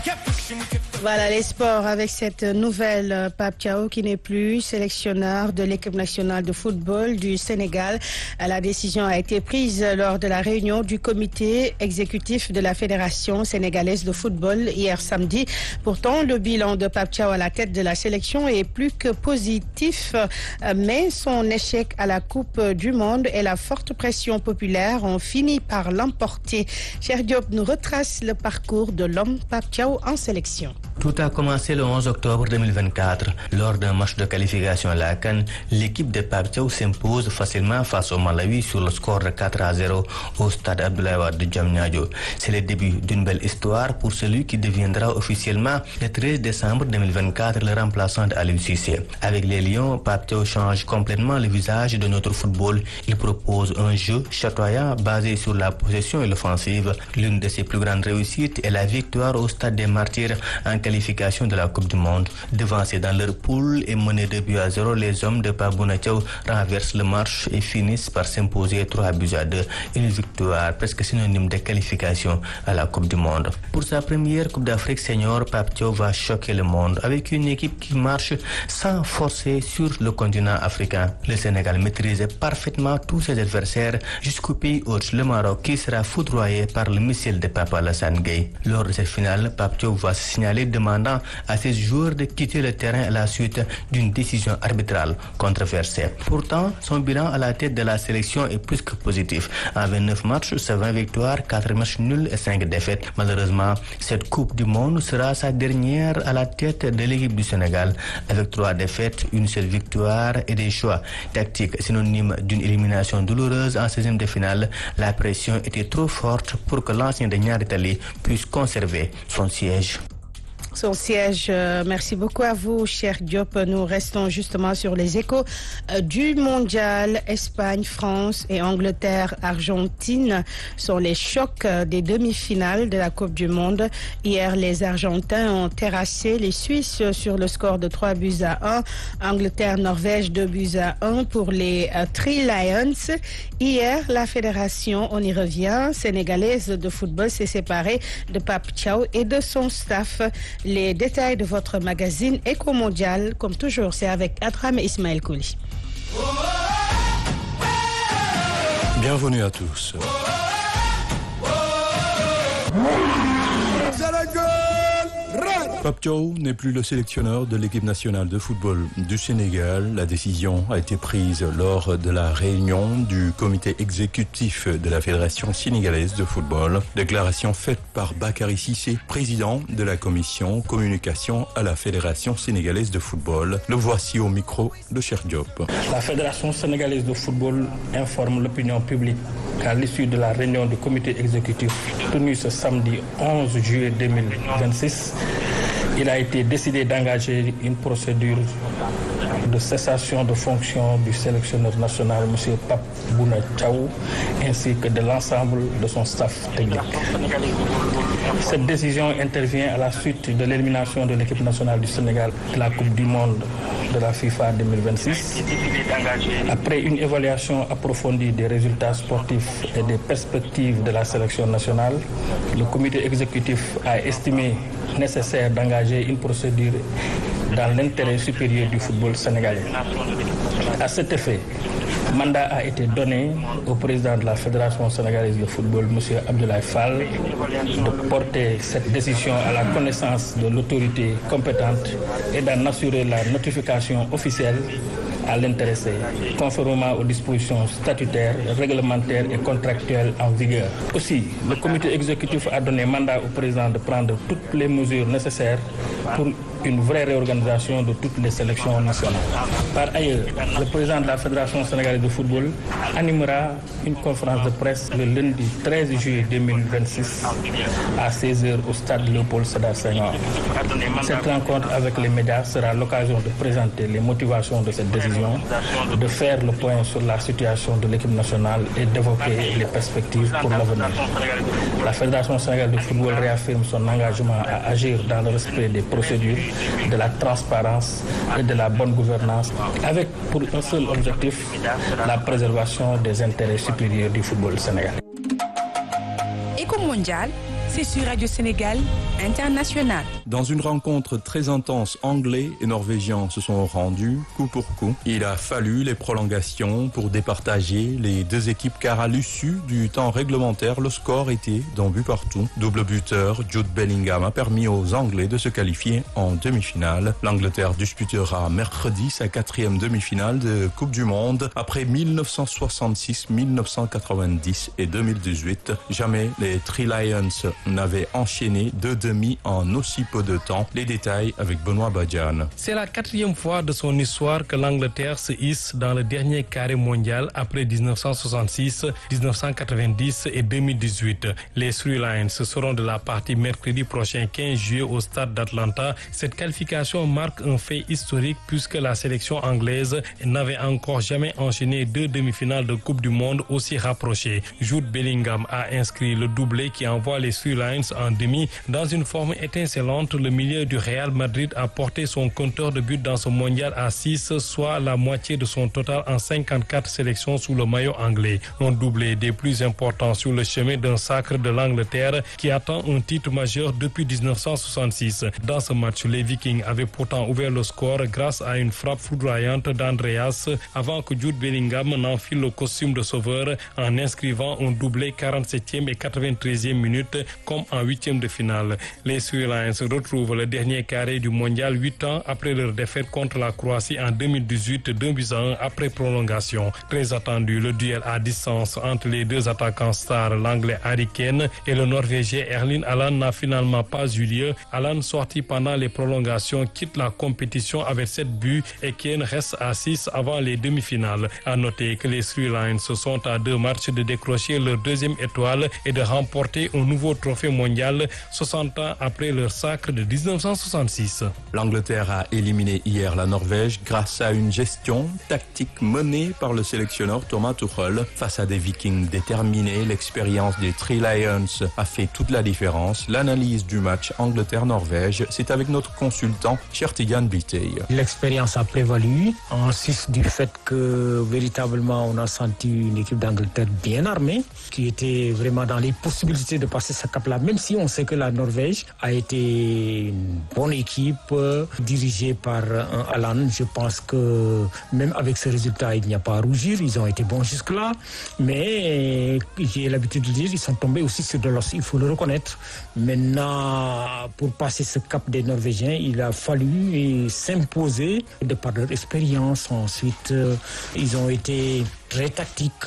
Voilà les sports avec cette nouvelle Pape Thiaw qui n'est plus sélectionneur de l'équipe nationale de football du Sénégal. La décision a été prise lors de la réunion du comité exécutif de la Fédération sénégalaise de football hier samedi. Pourtant, le bilan de Pape Thiaw à la tête de la sélection est plus que positif, mais son échec à la Coupe du Monde et la forte pression populaire ont fini par l'emporter. Cheikh Diop nous retrace le parcours de l'homme Pape Thiaw en sélection. Tout a commencé le 11 octobre 2024. Lors d'un match de qualification à la CAN, l'équipe de Pape Thiaw s'impose facilement face au Malawi sur le score de 4-0 au stade Abdoulaye Wade de Diamniadio. C'est le début d'une belle histoire pour celui qui deviendra officiellement le 13 décembre 2024 le remplaçant d'Aliou Cissé. Avec les Lions, Pape Thiaw change complètement le visage de notre football. Il propose un jeu chatoyant basé sur la possession et l'offensive. L'une de ses plus grandes réussites est la victoire au stade des Martyrs en qualification de la Coupe du Monde. Devancés dans leur poule et menés 2-0, les hommes de Pape Bouna Thiaw renversent le match et finissent par s'imposer 3-2. Une victoire presque synonyme de qualification à la Coupe du Monde. Pour sa première Coupe d'Afrique senior, Pape Thiaw va choquer le monde avec une équipe qui marche sans forcer sur le continent africain. Le Sénégal maîtrisait parfaitement tous ses adversaires jusqu'au pays hôte, le Maroc, qui sera foudroyé par le missile de Pape Alassane Gueye. Lors de cette finale, Pape Thiaw va se signaler demandant à ses joueurs de quitter le terrain à la suite d'une décision arbitrale controversée. Pourtant, son bilan à la tête de la sélection est plus que positif. En 29 matchs, c'est 20 victoires, 4 matchs nuls et 5 défaites. Malheureusement, cette Coupe du Monde sera sa dernière à la tête de l'équipe du Sénégal. Avec 3 défaites, une seule victoire et des choix tactiques synonymes d'une élimination douloureuse en 16e de finale, la pression était trop forte pour que l'ancien de Niary Tally puisse conserver son siège. Merci beaucoup à vous, cher Diop. Nous restons justement sur les échos du mondial. Espagne, France et Angleterre, Argentine sont les chocs des demi-finales de la Coupe du Monde. Hier, les Argentins ont terrassé les Suisses sur le score de 3-1. Angleterre, Norvège, 2-1 pour les Three Lions. Hier, la fédération, on y revient, sénégalaise de football s'est séparée de Pape Thiaw et de son staff. Les détails de votre magazine Éco Mondial, comme toujours, c'est avec Adram et Ismaël Kouli. Bienvenue à tous. Pape Thiaw n'est plus le sélectionneur de l'équipe nationale de football du Sénégal. La décision a été prise lors de la réunion du comité exécutif de la Fédération sénégalaise de football. Déclaration faite par Bakary Cissé, président de la commission communication à la Fédération sénégalaise de football. Le voici au micro de Cheikh Diop. La Fédération sénégalaise de football informe l'opinion publique qu'à l'issue de la réunion du comité exécutif tenue ce samedi 11 juillet 2026, il a été décidé d'engager une procédure de cessation de fonction du sélectionneur national, M. Pape Bouna Thiaw, ainsi que de l'ensemble de son staff technique. Cette décision intervient à la suite de l'élimination de l'équipe nationale du Sénégal de la Coupe du Monde de la FIFA 2026. Après une évaluation approfondie des résultats sportifs et des perspectives de la sélection nationale, le comité exécutif a estimé nécessaire d'engager une procédure dans l'intérêt supérieur du football sénégalais. À cet effet, mandat a été donné au président de la Fédération sénégalaise de football, M. Abdoulaye Fall, de porter cette décision à la connaissance de l'autorité compétente et d'en assurer la notification officielle à l'intéressé, conformément aux dispositions statutaires, réglementaires et contractuelles en vigueur. Aussi, le comité exécutif a donné mandat au président de prendre toutes les mesures nécessaires pour une vraie réorganisation de toutes les sélections nationales. Par ailleurs, le président de la Fédération sénégalaise de football animera une conférence de presse le lundi 13 juillet 2026 à 16h au stade Léopold Sédar Senghor. Cette rencontre avec les médias sera l'occasion de présenter les motivations de cette décision, de faire le point sur la situation de l'équipe nationale et d'évoquer les perspectives pour l'avenir. La Fédération sénégalaise de football réaffirme son engagement à agir dans le respect des procédures, de la transparence et de la bonne gouvernance, avec pour un seul objectif, la préservation des intérêts supérieurs du football sénégalais. Éco Mondial, c'est sur Radio Sénégal International. Dans une rencontre très intense, Anglais et Norvégiens se sont rendus coup pour coup. Il a fallu les prolongations pour départager les deux équipes car à l'issue du temps réglementaire, le score était d'un but partout. Double buteur, Jude Bellingham a permis aux Anglais de se qualifier en demi-finale. L'Angleterre disputera mercredi sa 4e demi-finale de Coupe du Monde après 1966, 1990 et 2018. Jamais les Three Lions n'avaient enchaîné 2 demi en aussi peu de temps. Les détails avec Benoît Badiane. C'est la 4e fois de son histoire que l'Angleterre se hisse dans le dernier carré mondial après 1966, 1990 et 2018. Les Three Lions seront de la partie mercredi prochain 15 juillet au stade d'Atlanta. Cette qualification marque un fait historique puisque la sélection anglaise n'avait encore jamais enchaîné 2 demi-finales de Coupe du Monde aussi rapprochées. Jude Bellingham a inscrit le doublé qui envoie les Three Lions en demi. Dans une forme étincelante, le milieu du Real Madrid a porté son compteur de buts dans ce mondial à 6, soit la moitié de son total en 54 sélections sous le maillot anglais. Un doublé des plus importants sur le chemin d'un sacre de l'Angleterre qui attend un titre majeur depuis 1966. Dans ce match, les Vikings avaient pourtant ouvert le score grâce à une frappe foudroyante d'Andreas avant que Jude Bellingham n'enfile le costume de sauveur en inscrivant un doublé 47e et 93e minute comme en 8e de finale. Les Three Lions retrouvent le dernier carré du mondial 8 ans après leur défaite contre la Croatie en 2018, 2-1 après prolongation. Très attendu, le duel à distance entre les deux attaquants stars, l'anglais Harry Kane et le norvégien Erling Haaland n'a finalement pas eu lieu. Haaland, sorti pendant les prolongations, quitte la compétition avec 7 buts et Kane reste à 6 avant les demi-finales. À noter que les Three Lions sont à 2 matchs de décrocher leur 2e étoile et de remporter un nouveau trophée mondial 60 ans après leur sacre de 1966. L'Angleterre a éliminé hier la Norvège grâce à une gestion tactique menée par le sélectionneur Thomas Tuchel. Face à des Vikings déterminés, l'expérience des Three Lions a fait toute la différence. L'analyse du match Angleterre-Norvège, c'est avec notre consultant Chertigan Bitey. L'expérience a prévalu, en sus du fait que véritablement on a senti une équipe d'Angleterre bien armée, qui était vraiment dans les possibilités de passer ce cap-là, même si on sait que la Norvège a été une bonne équipe dirigée par un Haaland. Je pense que même avec ce résultat, il n'y a pas à rougir. Ils ont été bons jusque-là, mais j'ai l'habitude de dire ils sont tombés aussi sur de l'os. Il faut le reconnaître. Maintenant, pour passer ce cap des Norvégiens, il a fallu s'imposer de par leur expérience. Ensuite, ils ont été très tactiques.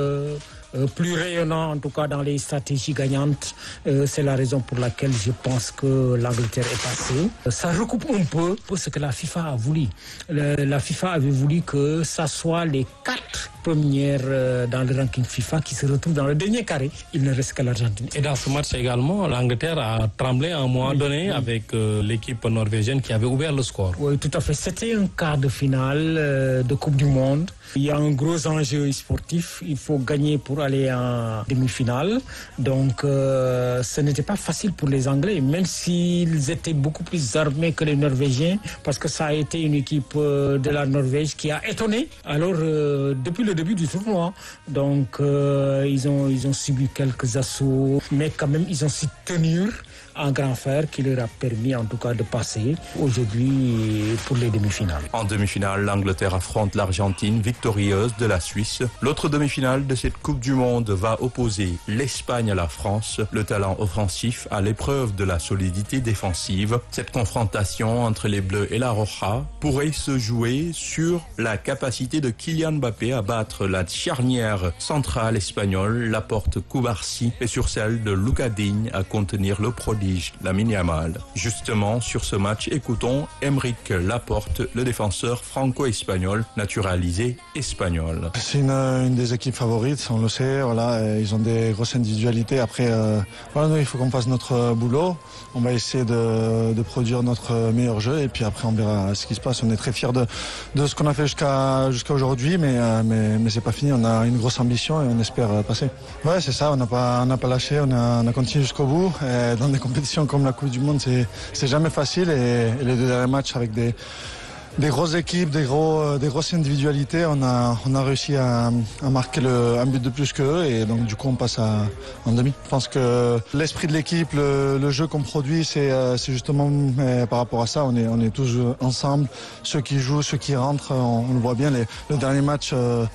Plus rayonnant en tout cas dans les stratégies gagnantes. C'est la raison pour laquelle je pense que l'Angleterre est passée. Ça recoupe un peu ce que la FIFA a voulu. La FIFA avait voulu que ça soit les 4 premières dans le ranking FIFA qui se retrouvent dans le dernier carré. Il ne reste que l'Argentine. Et dans ce match également, l'Angleterre a tremblé à un moment donné avec l'équipe norvégienne qui avait ouvert le score. Oui, tout à fait. C'était un quart de finale de Coupe du Monde. Il y a un gros enjeu sportif. Il faut gagner pour aller en demi-finale. Donc, ce n'était pas facile pour les Anglais, même s'ils étaient beaucoup plus armés que les Norvégiens, parce que ça a été une équipe de la Norvège qui a étonné. Alors, depuis le début du tournoi, donc ils ont subi quelques assauts, mais quand même, ils ont su tenir en grand fer qui leur a permis en tout cas de passer aujourd'hui pour les demi-finales. En demi-finale, l'Angleterre affronte l'Argentine, victorieuse de la Suisse. L'autre demi-finale de cette Coupe du Monde va opposer l'Espagne à la France, le talent offensif à l'épreuve de la solidité défensive. Cette confrontation entre les Bleus et la Roja pourrait se jouer sur la capacité de Kylian Mbappé à battre la charnière centrale espagnole, Laporte Cubarsí, et sur celle de Lucas Digne à contenir le prodige Lamine Yamal. Justement, sur ce match, écoutons Aymeric Laporte, le défenseur franco-espagnol naturalisé espagnol. C'est une des équipes favorites, on le sait. Voilà, ils ont des grosses individualités. Après, nous, il faut qu'on fasse notre boulot. On va essayer de produire notre meilleur jeu et puis après on verra ce qui se passe. On est très fiers de ce qu'on a fait jusqu'à aujourd'hui, mais c'est pas fini. On a une grosse ambition et on espère passer. Ouais, c'est ça. On n'a pas lâché. On a continué jusqu'au bout. Dans des compétitions comme la Coupe du Monde, c'est jamais facile et les 2 derniers matchs avec des grosses équipes, des grosses individualités. On a réussi à marquer un but de plus qu'eux et donc du coup on passe en demi. Je pense que l'esprit de l'équipe, le jeu qu'on produit, c'est justement par rapport à ça, on est tous ensemble. Ceux qui jouent, ceux qui rentrent, on le voit bien. Le dernier match,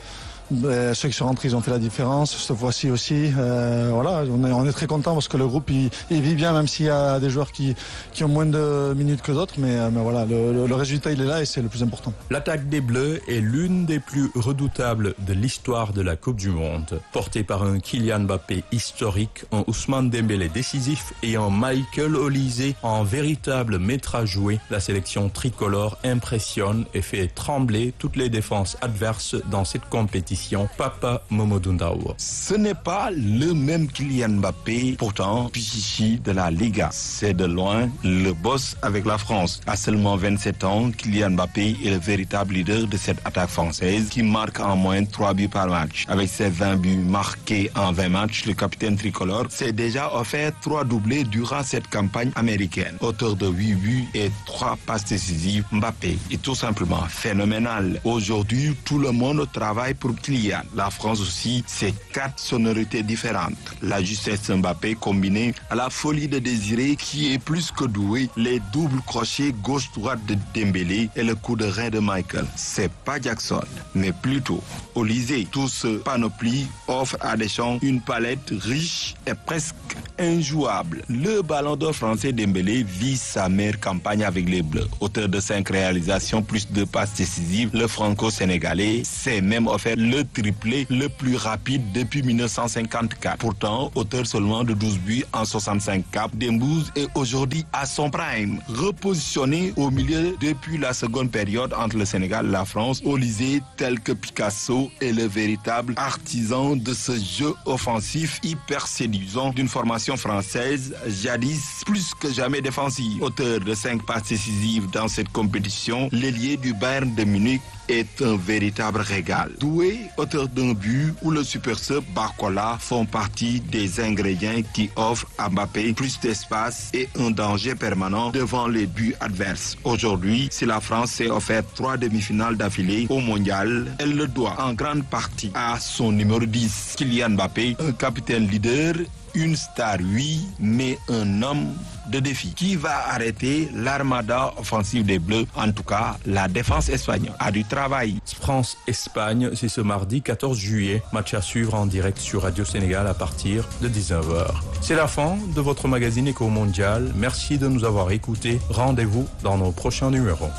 ceux qui sont rentrés, ils ont fait la différence. Cette fois-ci aussi, voilà, on est très content parce que le groupe il vit bien, même s'il y a des joueurs qui ont moins de minutes que d'autres. Mais voilà, le résultat il est là et c'est le plus important. L'attaque des Bleus est l'une des plus redoutables de l'histoire de la Coupe du Monde. Portée par un Kylian Mbappé historique, un Ousmane Dembélé décisif et un Michael Olise en véritable maître à jouer, la sélection tricolore impressionne et fait trembler toutes les défenses adverses dans cette compétition. Papa Mamadou Ndaw. Ce n'est pas le même Kylian Mbappé, pourtant Pichichi de la Liga. C'est de loin le boss avec la France. À seulement 27 ans, Kylian Mbappé est le véritable leader de cette attaque française qui marque en moyenne 3 buts par match. Avec ses 20 buts marqués en 20 matchs, le capitaine tricolore s'est déjà offert 3 doublés durant cette campagne américaine. Auteur de 8 buts et 3 passes décisives, Mbappé est tout simplement phénoménal. Aujourd'hui, tout le monde travaille pour Kylian. La France aussi, c'est 4 sonorités différentes. La justesse Mbappé combinée à la folie de Désiré qui est plus que doué, les doubles crochets gauche-droite de Dembélé et le coup de rein de Michael. C'est pas Jackson, mais plutôt Olise. Tout ce panoplie offre à Deschamps une palette riche et presque injouable. Le ballon d'or français Dembélé vit sa meilleure campagne avec les Bleus. Auteur de 5 réalisations plus 2 passes décisives, le franco-sénégalais s'est même offert le triplé le plus rapide depuis 1954. Pourtant, auteur seulement de 12 buts en 65 caps, Dembouz est aujourd'hui à son prime. Repositionné au milieu depuis la seconde période entre le Sénégal et la France, Olise, tel que Picasso, est le véritable artisan de ce jeu offensif hyper séduisant d'une formation française jadis plus que jamais défensive. Auteur de 5 passes décisives dans cette compétition, l'ailier du Bayern de Munich est un véritable régal. Doué, auteur d'un but ou le super sub Barcola font partie des ingrédients qui offrent à Mbappé plus d'espace et un danger permanent devant les buts adverses. Aujourd'hui, si la France s'est offert 3 demi-finales d'affilée au mondial, elle le doit en grande partie à son numéro 10, Kylian Mbappé, un capitaine leader, une star, oui, mais un homme de défi. Qui va arrêter l'armada offensive des Bleus? En tout cas, la défense espagnole a du travail. France-Espagne, c'est ce mardi 14 juillet. Match à suivre en direct sur Radio Sénégal à partir de 19h. C'est la fin de votre magazine Éco Mondial. Merci de nous avoir écoutés. Rendez-vous dans nos prochains numéros.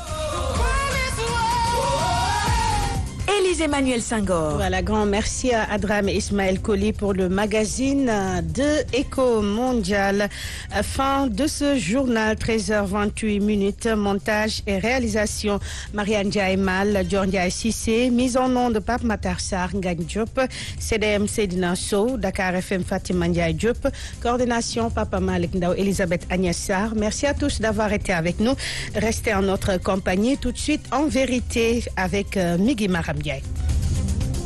Emmanuel Senghor. Voilà, grand merci à Adram et Ismaël Koli pour le magazine de Éco Mondial. Fin de ce journal, 13h28. Montage et réalisation, Marianne Diaïmal, Djordia Sissé. Mise en nom de Pape Matarsar Ngagne Diop. CDM Sedina Sow, Dakar FM Fatima Ndiaye Diop. Coordination Papa Malik Ndao, Elisabeth Agnès Sarr. Merci à tous d'avoir été avec nous. Restez en notre compagnie tout de suite en vérité avec Migui Maram Ndiaye.